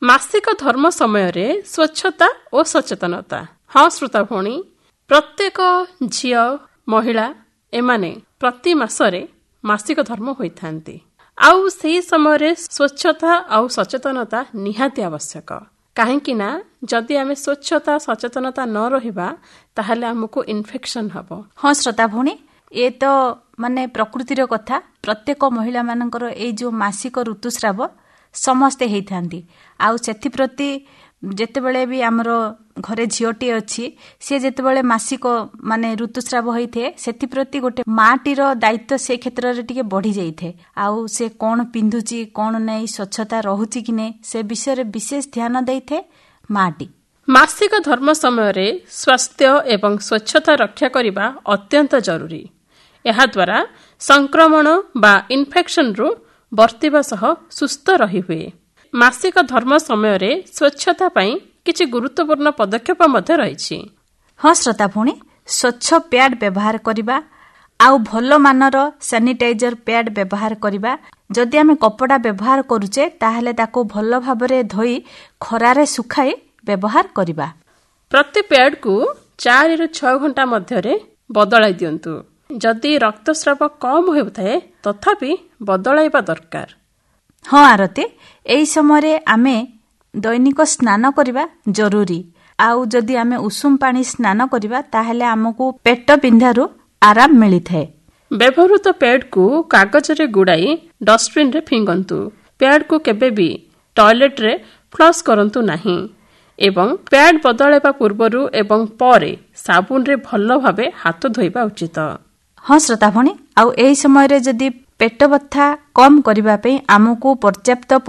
ମାସିକ ଧର୍ମ ସମୟରେ ସ୍ୱଚ୍ଛତା ଓ ସଚେତନତା। ହଁ ଶ୍ରୋତା ଭଉଣୀ, ପ୍ରତ୍ୟେକ ଝିଅ ମହିଳା ଏମାନେ ପ୍ରତି ମାସରେ ମାସିକ ଧର୍ମ ହୋଇଥାନ୍ତି। ଆଉ ସେହି ସମୟରେ ସ୍ୱଚ୍ଛତା ଆଉ ସଚେତନତା ନିହାତି ଆବଶ୍ୟକ। କାହିଁକି ନା ଯଦି ଆମେ ସ୍ୱଚ୍ଛତା ସଚେତନତା ନ ରହିବା ତାହେଲେ ଆମକୁ ଇନଫେକ୍ସନ ହେବ। ହଁ ଶ୍ରୋତା ଭଉଣୀ, ଏ ତ ମାନେ ପ୍ରକୃତିର କଥା। ପ୍ରତ୍ୟେକ ମହିଳା ମାନଙ୍କର ଏଇ ଯୋଉ ମାସିକ ଋତୁସ୍ରାବ ସମସ୍ତେ ହେଇଥାନ୍ତି। ଆଉ ସେଥିପ୍ରତି ଯେତେବେଳେ ବି ଆମର ଘରେ ଝିଅଟିଏ ଅଛି, ସେ ଯେତେବେଳେ ମାସିକ ମାନେ ଋତୁସ୍ରାବ ହେଇଥାଏ, ସେଥିପ୍ରତି ଗୋଟେ ମାଟିର ଦାୟିତ୍ୱ ସେ କ୍ଷେତ୍ରରେ ଟିକେ ବଢି ଯାଇଥାଏ। ଆଉ ସେ କଣ ପିନ୍ଧୁଛି କଣ ନାହିଁ, ସ୍ୱଚ୍ଛତା ରହୁଛି କି ନାହିଁ, ସେ ବିଷୟରେ ବିଶେଷ ଧ୍ୟାନ ଦେଇଥାଏ ମାଟି। ମାସିକ ଧର୍ମ ସମୟରେ ସ୍ୱାସ୍ଥ୍ୟ ଏବଂ ସ୍ୱଚ୍ଛତା ରକ୍ଷା କରିବା ଅତ୍ୟନ୍ତ ଜରୁରୀ। ଏହାଦ୍ୱାରା ସଂକ୍ରମଣ ବା ଇନଫେକ୍ସନରୁ ବର୍ତ୍ତିବା ସହ ସୁସ୍ଥ ରହିହୁଏ। ମାସିକ ଧର୍ମ ସମୟରେ ସ୍ୱଚ୍ଛତା ପାଇଁ କିଛି ଗୁରୁତ୍ୱପୂର୍ଣ୍ଣ ପଦକ୍ଷେପ ମଧ୍ୟ ରହିଛି। ହଁ ଶ୍ରୋତା ଭଉଣୀ, ସ୍ୱଚ୍ଛ ପ୍ୟାଡ୍ ବ୍ୟବହାର କରିବା, ଆଉ ଭଲ ମାନର ସାନିଟାଇଜର ପ୍ୟାଡ୍ ବ୍ୟବହାର କରିବା। ଯଦି ଆମେ କପଡ଼ା ବ୍ୟବହାର କରୁଛେ ତାହେଲେ ତାକୁ ଭଲ ଭାବରେ ଧୋଇ ଖରାରେ ଶୁଖାଇ ବ୍ୟବହାର କରିବା। ପ୍ରତି ପ୍ୟାଡ୍କୁ 4ରୁ 6 ଘଣ୍ଟା ମଧ୍ୟରେ ବଦଳାଇ ଦିଅନ୍ତୁ। ଯଦି ରକ୍ତସ୍ରାବ କମ୍ ହେଉଥାଏ ତଥାପି ବଦଳାଇବା ଦରକାର। ହଁ ଆରତି, ଏହି ସମୟରେ ଆମେ ଦୈନିକ ସ୍ନାନ କରିବା ଜରୁରୀ। ଆଉ ଯଦି ଆମେ ଉଷୁମ ପାଣି ସ୍ନାନ କରିବା ତାହେଲେ ଆମକୁ ପେଟ ବିନ୍ଧାରୁ ଆରାମ ମିଳିଥାଏ। ବ୍ୟବହୃତ ପ୍ୟାଡ୍କୁ କାଗଜରେ ଗୁଡ଼ାଇ ଡଷ୍ଟବିନ୍ରେ ଫିଙ୍ଗନ୍ତୁ। ପ୍ୟାଡ୍କୁ କେବେ ବି ଟଏଲେଟ୍ରେ ଫ୍ଲସ୍ କରନ୍ତୁ ନାହିଁ ଏବଂ ପ୍ୟାଡ୍ ବଦଳାଇବା ପୂର୍ବରୁ ଏବଂ ପରେ ସାବୁନରେ ଭଲ ଭାବେ ହାତ ଧୋଇବା ଉଚିତ। ହଁ ଶ୍ରୋତା ଭଉଣୀ, ଆଉ ଏହି ସମୟରେ ଯଦି ପେଟ ବଥା କମ୍ କରିବା ପାଇଁ ଆମକୁ ପର୍ଯ୍ୟାପ୍ତ